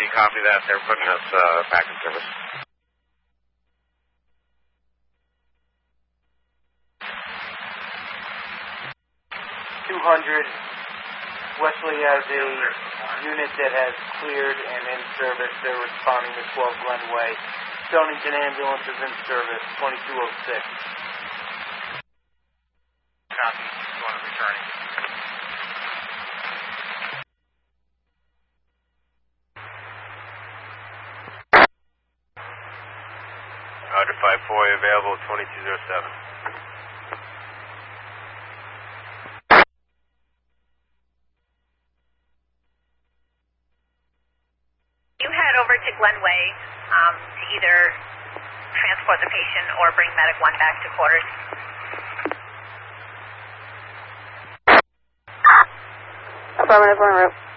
copy that. They're putting us back in service. 200. Wesley has a unit that has cleared and in service. They're responding to 12 Glenway. Stonington ambulance is in service, 2206. Copy. One returning. Roger, 5-4 available, 2207. Over to Glenway to either transport the patient or bring Medic 1 back to quarters. Affirmative, en route.